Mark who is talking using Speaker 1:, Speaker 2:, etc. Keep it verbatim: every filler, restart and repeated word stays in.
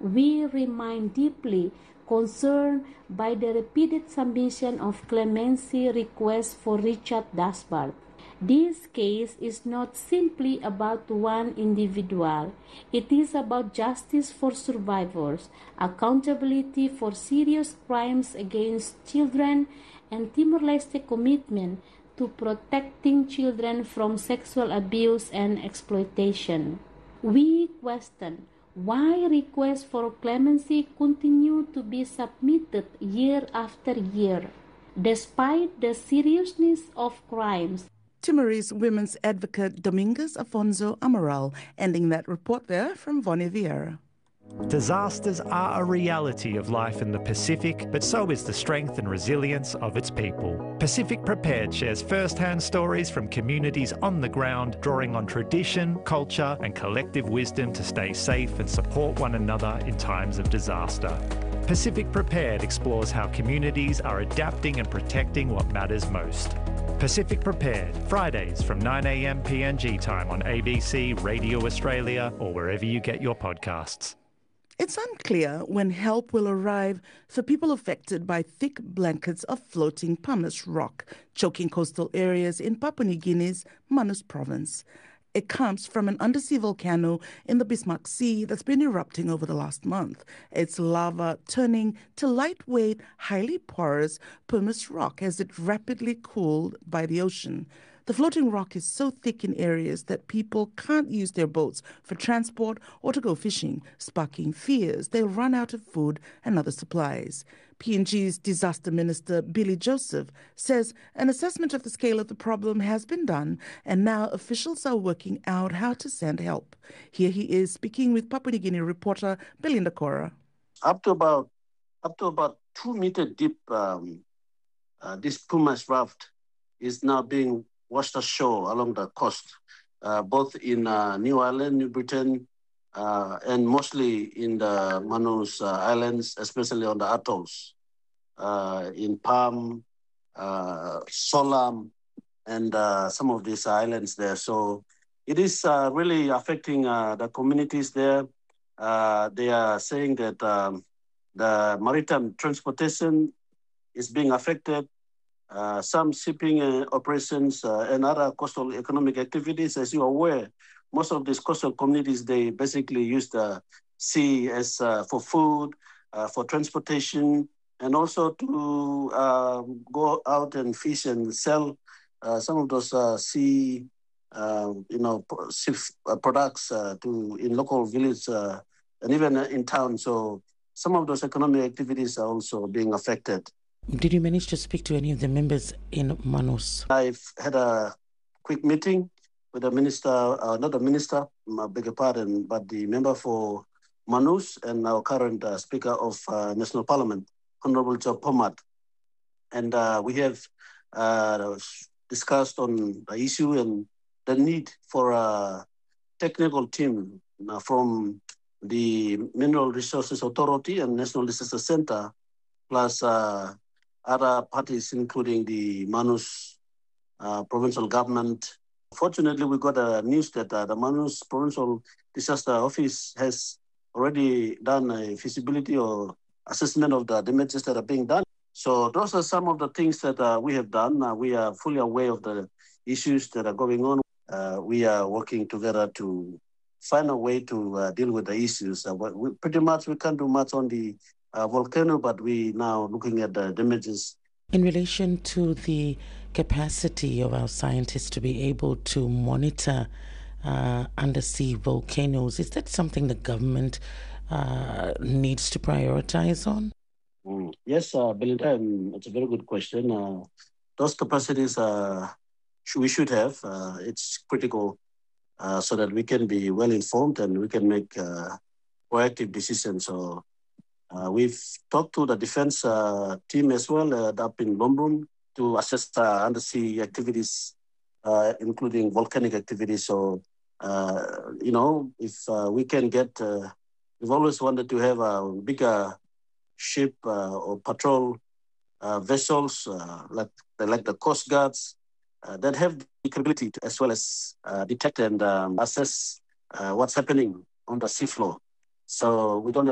Speaker 1: we remain deeply concerned by the repeated submission of clemency requests for Richard Dasbart. This case is not simply about one individual. It is about justice for survivors, accountability for serious crimes against children, and Timor-Leste's commitment to protecting children from sexual abuse and exploitation. We question why requests for clemency continue to be submitted year after year, despite the seriousness of crimes.
Speaker 2: Timorese women's advocate Domingos Afonso Amaral, ending that report there from Vonnie Vieira.
Speaker 3: Disasters are a reality of life in the Pacific, but so is the strength and resilience of its people. Pacific Prepared shares first-hand stories from communities on the ground, drawing on tradition, culture and collective wisdom to stay safe and support one another in times of disaster. Pacific Prepared explores how communities are adapting and protecting what matters most. Pacific Prepared, Fridays from nine a.m. P N G time on A B C, Radio Australia or wherever you get your podcasts.
Speaker 2: It's unclear when help will arrive for people affected by thick blankets of floating pumice rock choking coastal areas in Papua New Guinea's Manus province. It comes from an undersea volcano in the Bismarck Sea that's been erupting over the last month. Its lava turning to lightweight, highly porous pumice rock as it rapidly cooled by the ocean. The floating rock is so thick in areas that people can't use their boats for transport or to go fishing, sparking fears they'll run out of food and other supplies. P N G's Disaster Minister Billy Joseph says an assessment of the scale of the problem has been done and now officials are working out how to send help. Here he is speaking with Papua New Guinea reporter Belinda Cora.
Speaker 4: Up to about up to about two meter deep, um, uh, this pumice raft is now being washed ashore along the coast, uh, both in uh, New Ireland, New Britain, uh, and mostly in the Manus uh, Islands, especially on the atolls, uh, in Palm, uh, Solam, and uh, some of these islands there. So it is uh, really affecting uh, the communities there. Uh, they are saying that um, the maritime transportation is being affected. Uh, some shipping uh, operations uh, and other coastal economic activities. As you are aware, most of these coastal communities, they basically use the sea as uh, for food, uh, for transportation, and also to uh, go out and fish and sell uh, some of those uh, sea, uh, you know, sea uh, products uh, to in local villages uh, and even in town. So some of those economic activities are also being affected.
Speaker 5: Did you manage to speak to any of the members in Manus?
Speaker 4: I've had a quick meeting with the minister, uh, not the minister, I beg your pardon, but the member for Manus and our current uh, Speaker of uh, National Parliament, Honorable Joe Pomat. And uh, we have uh, discussed on the issue and the need for a technical team uh, from the Mineral Resources Authority and National Disaster Center, plus uh, other parties, including the Manus uh, provincial government. Fortunately, we got a news that uh, the Manus Provincial Disaster Office has already done a feasibility or assessment of the damages that are being done. So those are some of the things that uh, we have done. Uh, we are fully aware of the issues that are going on. Uh, we are working together to find a way to uh, deal with the issues. Uh, we, pretty much we can't do much on the Uh, volcano, but we now looking at the damages.
Speaker 5: In relation to the capacity of our scientists to be able to monitor uh, undersea volcanoes, is that something the government uh, needs to prioritize on?
Speaker 4: Mm. Yes, uh, Belinda, um, it's a very good question. Uh, those capacities uh, we should have. Uh, it's critical uh, so that we can be well informed and we can make uh, proactive decisions. So Uh, we've talked to the defense uh, team as well uh, up in Lombrum to assess uh, undersea activities, uh, including volcanic activities. So, uh, you know, if uh, we can get, uh, we've always wanted to have a bigger ship uh, or patrol uh, vessels uh, like, like the Coast Guards uh, that have the capability to, as well as uh, detect and um, assess uh, what's happening on the seafloor. So we don't